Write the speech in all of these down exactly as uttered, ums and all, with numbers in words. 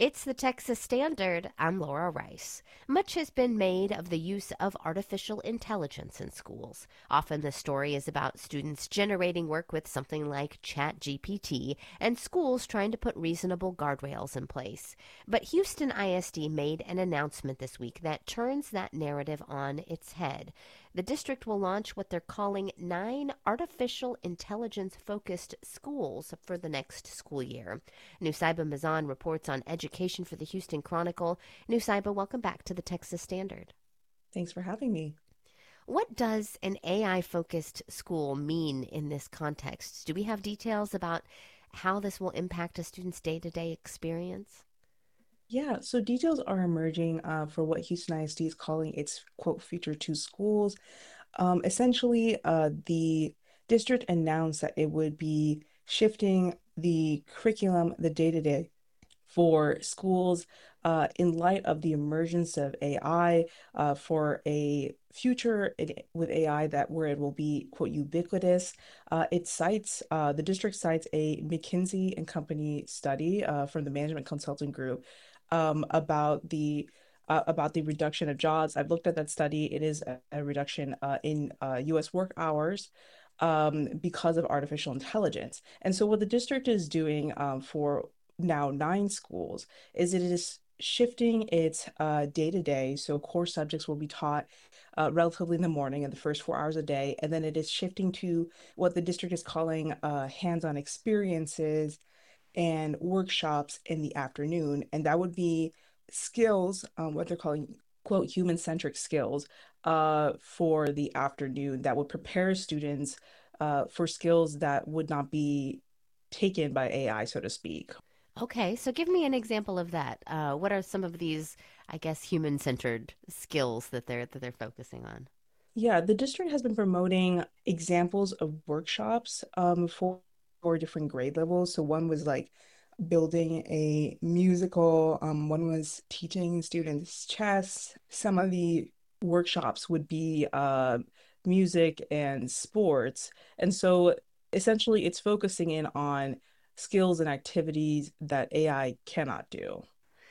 It's the Texas Standard. I'm Laura Rice. Much has been made of the use of artificial intelligence in schools. Often the story is about students generating work with something like ChatGPT and schools trying to put reasonable guardrails in place. But Houston I S D made an announcement this week that turns that narrative on its head. The district will launch what they're calling nine artificial intelligence focused schools for the next school year. Nusaiba Mazan reports on education for the Houston Chronicle. Nusaiba, welcome back to the Texas Standard. Thanks for having me. What does an A I focused school mean in this context? Do we have details about how this will impact a student's day to day experience? Yeah, so details are emerging uh, for what Houston I S D is calling its quote future two schools. Um, essentially, uh, the district announced that it would be shifting the curriculum, the day-to-day for schools uh, in light of the emergence of A I uh, for a future it, with A I that where it will be quote ubiquitous. Uh, it cites uh, the district cites a McKinsey and Company study uh, from the Management Consulting Group um, about the uh, about the reduction of jobs. I've looked at that study. It is a, a reduction uh, in uh, U S work hours um, because of artificial intelligence. And so, what the district is doing um, for now nine schools is it is shifting its uh, day-to-day. So core subjects will be taught uh, relatively in the morning in the first four hours a day. And then it is shifting to what the district is calling uh, hands-on experiences and workshops in the afternoon. And that would be skills, um, what they're calling, quote, human-centric skills uh, for the afternoon that would prepare students uh, for skills that would not be taken by A I, so to speak. Okay, so give me an example of that. Uh, what are some of these, I guess, human-centered skills that they're that they're focusing on? Yeah, the district has been promoting examples of workshops um, for, for different grade levels. So one was like building a musical, um, one was teaching students chess. Some of the workshops would be uh, music and sports. And so essentially it's focusing in on skills and activities that A I cannot do.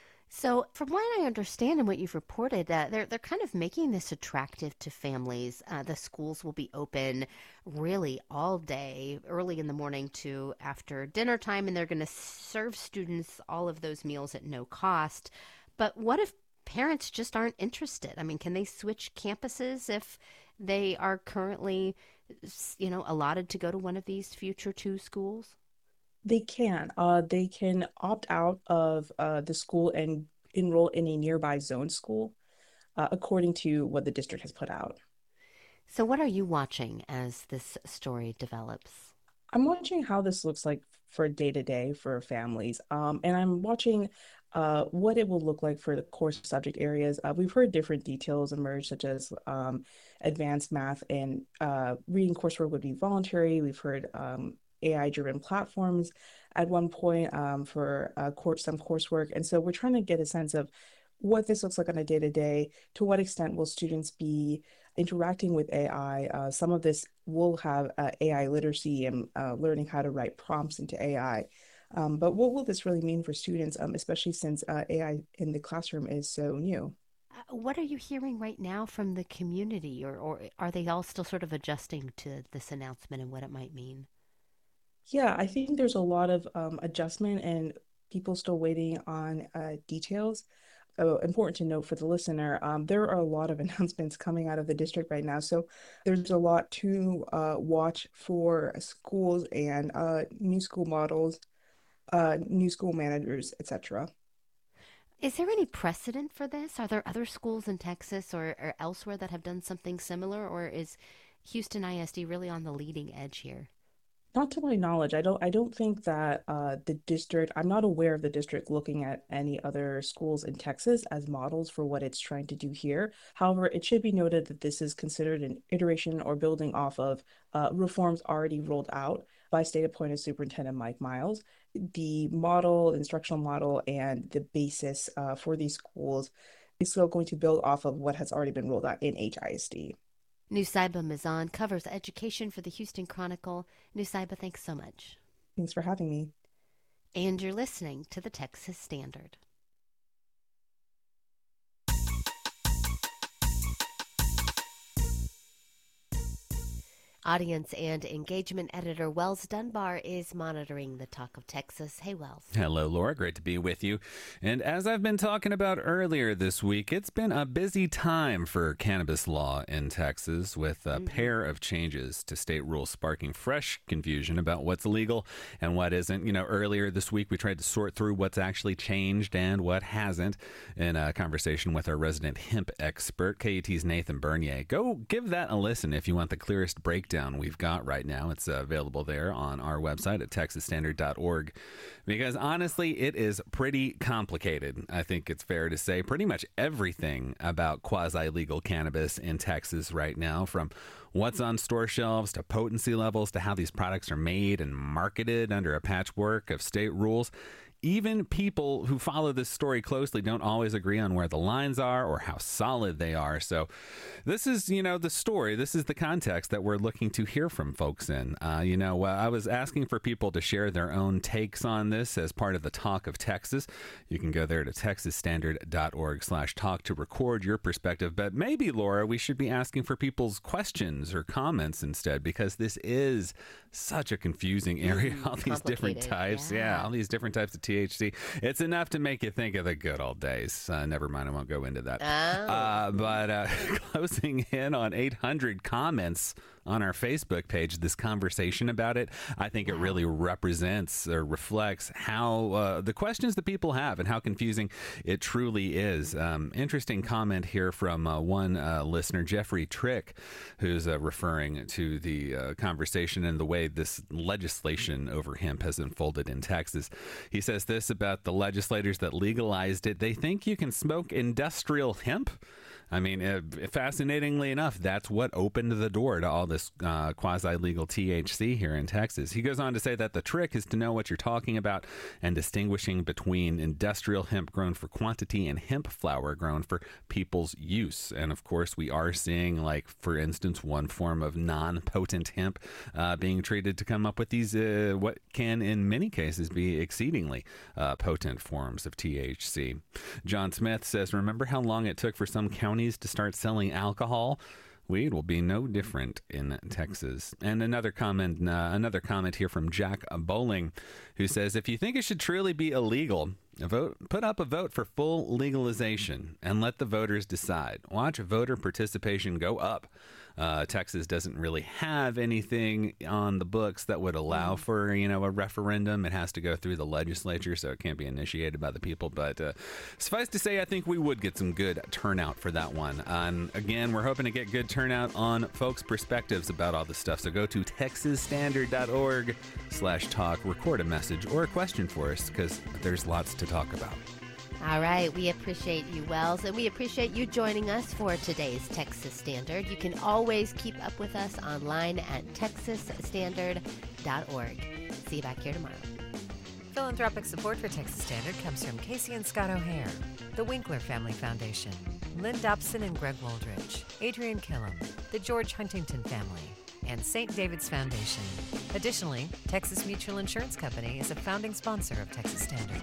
So, from what I understand and what you've reported, uh, they're they're kind of making this attractive to families. Uh, the schools will be open really all day, early in the morning to after dinner time, and they're going to serve students all of those meals at no cost. But what if parents just aren't interested? I mean, can they switch campuses if they are currently, s- you know, allotted to go to one of these future two schools? They can. Uh, they can opt out of uh, the school and enroll in a nearby zone school, uh, according to what the district has put out. So, what are you watching as this story develops? I'm watching how this looks like for day to day for families. Um, and I'm watching uh, what it will look like for the core subject areas. Uh, we've heard different details emerge, such as um, advanced math and uh, reading coursework would be voluntary. We've heard um, A I-driven platforms at one point um, for uh, course, some coursework. And so we're trying to get a sense of what this looks like on a day to day. To what extent will students be interacting with A I? Uh, some of this will have uh, A I literacy and uh, learning how to write prompts into A I. Um, but what will this really mean for students, um, especially since uh, A I in the classroom is so new? Uh, What are you hearing right now from the community, or, or are they all still sort of adjusting to this announcement and what it might mean? Yeah, I think there's a lot of um, adjustment and people still waiting on uh, details. Oh, important to note for the listener, um, there are a lot of announcements coming out of the district right now. So there's a lot to uh, watch for schools and uh, new school models, uh, new school managers, et cetera. Is there any precedent for this? Are there other schools in Texas or, or elsewhere that have done something similar, or is Houston I S D really on the leading edge here? Not to my knowledge, I don't I don't think that uh, the district, I'm not aware of the district looking at any other schools in Texas as models for what it's trying to do here. However, it should be noted that this is considered an iteration or building off of uh, reforms already rolled out by state appointed Superintendent Mike Miles. The model, instructional model, and the basis uh, for these schools is still going to build off of what has already been rolled out in H I S D. Nusaiba Mazan covers education for the Houston Chronicle. Nusaiba, thanks so much. Thanks for having me. And you're listening to the Texas Standard. Audience and engagement editor Wells Dunbar is monitoring the Talk of Texas. Hey, Wells. Hello, Laura. Great to be with you. And as I've been talking about earlier this week, it's been a busy time for cannabis law in Texas, with a mm-hmm. pair of changes to state rules sparking fresh confusion about what's legal and what isn't. You know, earlier this week, we tried to sort through what's actually changed and what hasn't in a conversation with our resident hemp expert, K E T's Nathan Bernier. Go give that a listen if you want the clearest breakdown we've got right now. It's uh, available there on our website at texas standard dot org, because honestly, it is pretty complicated. I think it's fair to say pretty much everything about quasi-legal cannabis in Texas right now, from what's on store shelves to potency levels to how these products are made and marketed under a patchwork of state rules. Even people who follow this story closely don't always agree on where the lines are or how solid they are. So this is, you know, the story. This is the context that we're looking to hear from folks in. Uh, you know, uh, I was asking for people to share their own takes on this as part of the Talk of Texas. You can go there to texas standard dot org slash talk to record your perspective. But maybe, Laura, we should be asking for people's questions or comments instead, because this is such a confusing area. Mm, all these different types. Yeah. yeah, all these different types of T H C. It's enough to make you think of the good old days. Uh, never mind, I won't go into that. Oh. Uh, but uh, closing in on eight hundred comments on our Facebook page, this conversation about it, I think it really represents or reflects how uh, the questions that people have and how confusing it truly is. Um, interesting comment here from uh, one uh, listener, Jeffrey Trick, who's uh, referring to the uh, conversation and the way this legislation over hemp has unfolded in Texas. He says this about the legislators that legalized it: they think you can smoke industrial hemp. I mean, uh, fascinatingly enough, that's what opened the door to all this uh, quasi-legal T H C here in Texas. He goes on to say that the trick is to know what you're talking about and distinguishing between industrial hemp grown for quantity and hemp flower grown for people's use. And of course, we are seeing, like, for instance, one form of non-potent hemp uh, being treated to come up with these, uh, what can in many cases be exceedingly uh, potent forms of T H C. John Smith says, remember how long it took for some counties to start selling alcohol? Weed will be no different in Texas. And another comment, uh, another comment here from Jack Bowling, who says, if you think it should truly be illegal, vote, put up a vote for full legalization and let the voters decide. Watch voter participation go up. Uh, Texas doesn't really have anything on the books that would allow for, you know, a referendum. It has to go through the legislature, so it can't be initiated by the people. But uh, suffice to say, I think we would get some good turnout for that one. And again, we're hoping to get good turnout on folks' perspectives about all this stuff. So go to texas standard dot org slash talk, record a message or a question for us, because there's lots to talk about. All right. We appreciate you, Wells, and we appreciate you joining us for today's Texas Standard. You can always keep up with us online at texas standard dot org. See you back here tomorrow. Philanthropic support for Texas Standard comes from Casey and Scott O'Hare, the Winkler Family Foundation, Lynn Dobson and Greg Woldridge, Adrian Killam, the George Huntington family, and Saint David's Foundation. Additionally, Texas Mutual Insurance Company is a founding sponsor of Texas Standard.